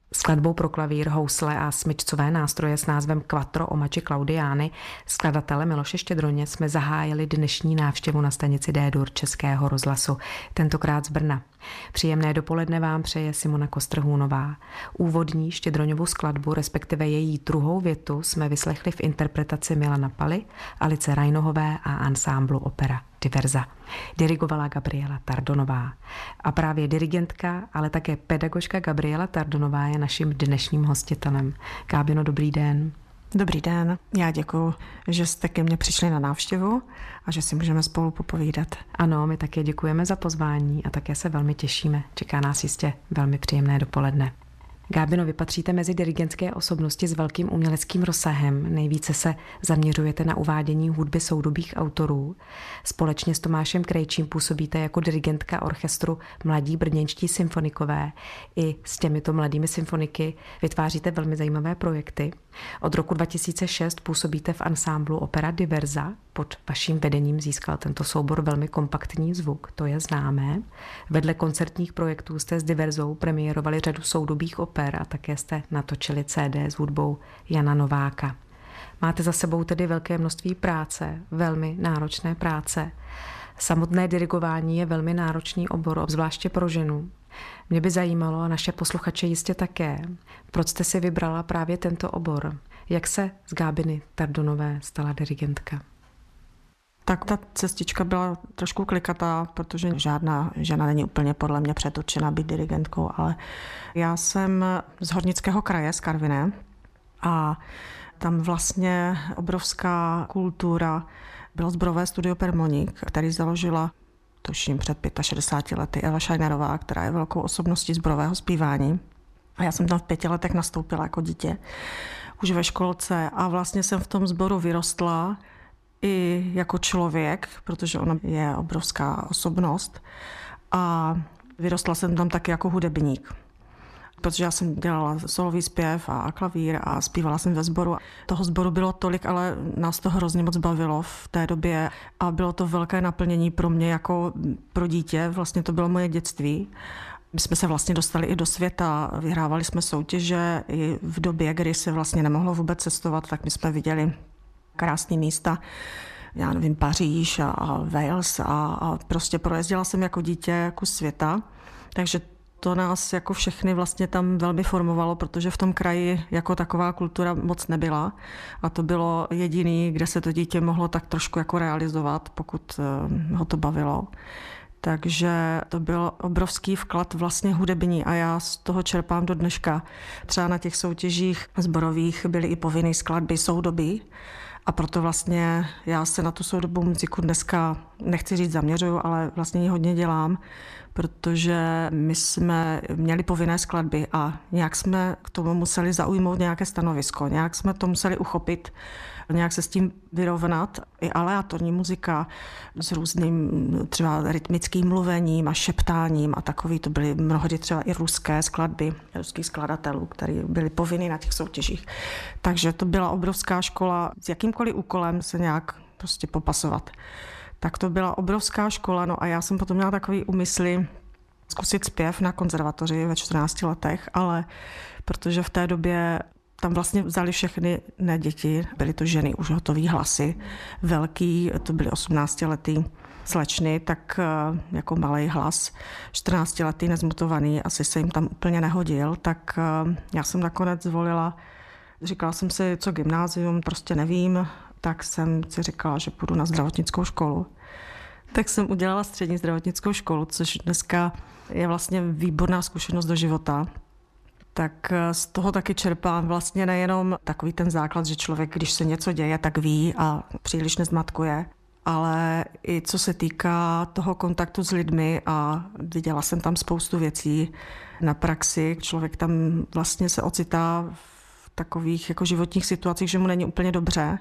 Skladbou pro klavír, housle a smyčcové nástroje s názvem Quattro omači Claudiani skladatele Miloše Štědroně jsme zahájili dnešní návštěvu na stanici D-dur Českého rozhlasu, tentokrát z Brna. Příjemné dopoledne vám přeje Simona Kostrhůnová. Úvodní Štědroňovu skladbu, respektive její druhou větu, jsme vyslechli v interpretaci Milana Paly, Alice Rajnohové a ansámblu opera Diverza. Dirigovala Gabriela Tardonová. A právě dirigentka, ale také pedagožka Gabriela Tardonová je naším dnešním hostitelem. Gábino, dobrý den. Dobrý den, já děkuji, že jste ke mně přišli na návštěvu a že si můžeme spolu popovídat. Ano, my také děkujeme za pozvání a také se velmi těšíme. Čeká nás jistě velmi příjemné dopoledne. Gábino, vy patříte mezi dirigentské osobnosti s velkým uměleckým rozsahem. Nejvíce se zaměřujete na uvádění hudby soudobých autorů. Společně s Tomášem Krejčím působíte jako dirigentka orchestru Mladí brněnští symfonikové. I s těmito mladými symfoniky vytváříte velmi zajímavé projekty. Od roku 2006 působíte v ansámblu opera Diverza. Pod vaším vedením získal tento soubor velmi kompaktní zvuk, to je známé. Vedle koncertních projektů jste s Diverzou premiérovali řadu soudobých oper a také jste natočili CD s hudbou Jana Nováka. Máte za sebou tedy velké množství práce, velmi náročné práce. Samotné dirigování je velmi náročný obor, obzvláště pro ženu. Mě by zajímalo, a naše posluchače jistě také, proč jste si vybrala právě tento obor? Jak se z Gábiny Tardonové stala dirigentka? Tak ta cestička byla trošku klikatá, protože žádná žena není úplně podle mě předurčena být dirigentkou, ale já jsem z Hornického kraje, z Karviné, a tam vlastně obrovská kultura. Bylo sborové studio Permoník, který založila tuším před 65 lety Eva Scheinerová, která je velkou osobností sborového zpívání. A já jsem tam v 5 letech nastoupila jako dítě, už ve školce, a vlastně jsem v tom sboru vyrostla i jako člověk, protože ona je obrovská osobnost, a vyrostla jsem tam taky jako hudebník. Protože já jsem dělala solový zpěv a klavír a zpívala jsem ve sboru. Toho sboru bylo tolik, ale nás to hrozně moc bavilo v té době a bylo to velké naplnění pro mě jako pro dítě. Vlastně to bylo moje dětství. My jsme se vlastně dostali i do světa, vyhrávali jsme soutěže i v době, kdy se vlastně nemohlo vůbec cestovat, tak my jsme viděli krásné místa, já nevím, Paříž a Wales a prostě projezdila jsem jako dítě kus světa, takže to nás jako všechny vlastně tam velmi formovalo, protože v tom kraji jako taková kultura moc nebyla a to bylo jediný, kde se to dítě mohlo tak trošku jako realizovat, pokud ho to bavilo. Takže to byl obrovský vklad vlastně hudební a já z toho čerpám do dneška. Třeba na těch soutěžích sborových byly i povinné skladby soudobí a proto vlastně já se na tu soudobou muziku dneska, nechci říct zaměřuju, ale vlastně ji hodně dělám, protože my jsme měli povinné skladby a nějak jsme k tomu museli zaujmout nějaké stanovisko, nějak jsme to museli uchopit, nějak se s tím vyrovnat. I aleatorní muzika s různým třeba rytmickým mluvením a šeptáním a takový, to byly mnohdy třeba i ruské skladby, ruských skladatelů, které byly povinny na těch soutěžích. Takže to byla obrovská škola, s jakýmkoliv úkolem se nějak prostě popasovat. Tak to byla obrovská škola, no a já jsem potom měla takový úmysly zkusit zpěv na konzervatoři ve 14 letech, ale protože v té době tam vlastně vzali všechny ne děti, byly to ženy, už hotový hlasy, velký, to byly 18letý slečny, tak jako malej hlas, 14letý nezmutovaný, asi se jim tam úplně nehodil, tak já jsem nakonec zvolila, říkala jsem si, co gymnázium, prostě nevím, tak jsem si říkala, že půjdu na zdravotnickou školu. Tak jsem udělala střední zdravotnickou školu, což dneska je vlastně výborná zkušenost do života. Tak z toho taky čerpám vlastně nejenom takový ten základ, že člověk, když se něco děje, tak ví a příliš nezmatkuje, ale i co se týká toho kontaktu s lidmi a viděla jsem tam spoustu věcí na praxi. Člověk tam vlastně se ocitá v takových jako životních situacích, že mu není úplně dobře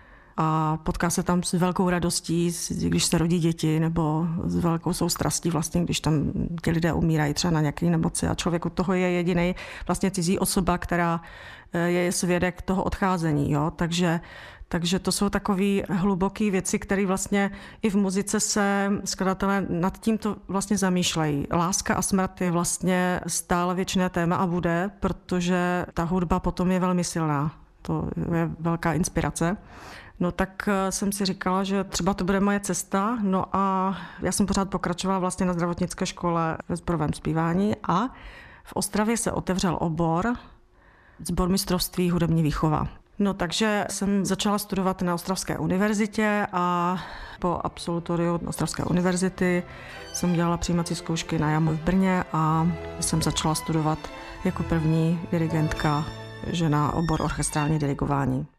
a potká se tam s velkou radostí, když se rodí děti, nebo s velkou soustrastí vlastně, když tam ti lidé umírají třeba na nějaké nemoci a člověk u toho je jediný vlastně cizí osoba, která je svědek toho odcházení. Jo? Takže Takže to jsou takové hluboké věci, které vlastně i v muzice se skladatelé nad tímto vlastně zamýšlejí. Láska a smrt je vlastně stále věčné téma a bude, protože ta hudba potom je velmi silná. To je velká inspirace. No tak jsem si říkala, že třeba to bude moje cesta. No a já jsem pořád pokračovala vlastně na zdravotnické škole ve sborovém zpívání a v Ostravě se otevřel obor sbormistrovství hudební výchova. No takže jsem začala studovat na Ostravské univerzitě a po absolutoriu Ostravské univerzity jsem dělala přijímací zkoušky na JAMU v Brně a jsem začala studovat jako první dirigentka žena obor orchestrální dirigování.